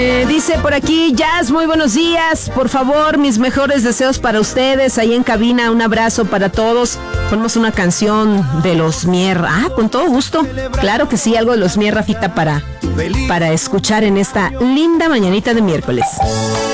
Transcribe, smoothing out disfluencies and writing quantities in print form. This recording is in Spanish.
Dice por aquí, Jazz, muy buenos días. Por favor, mis mejores deseos para ustedes. Ahí en cabina, un abrazo para todos. Ponemos una canción de los Mier. Con todo gusto. Claro que sí, algo de los Mier, Rafita, para escuchar en esta linda mañanita de miércoles.